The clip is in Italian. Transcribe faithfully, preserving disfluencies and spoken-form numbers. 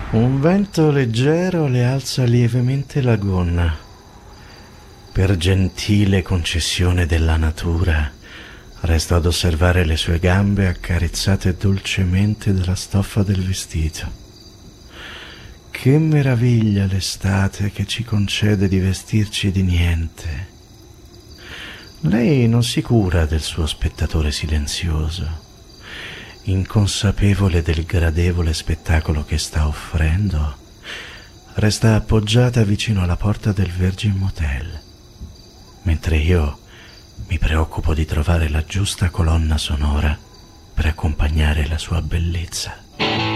Un vento leggero le alza lievemente la gonna. Per gentile concessione della natura, resto ad osservare le sue gambe accarezzate dolcemente dalla stoffa del vestito. Che meraviglia l'estate che ci concede di vestirci di niente. Lei non si cura del suo spettatore silenzioso. Inconsapevole del gradevole spettacolo che sta offrendo, resta appoggiata vicino alla porta del Virgin Motel, mentre io mi preoccupo di trovare la giusta colonna sonora per accompagnare la sua bellezza.